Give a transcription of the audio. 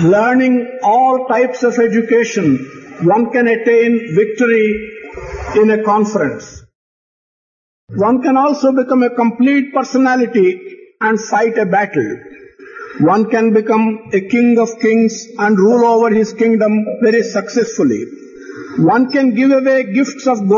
learning all types of education, one can attain victory in a conference. One can also become a complete personality and fight a battle. One can become a king of kings and rule over his kingdom very successfully. One can give away gifts of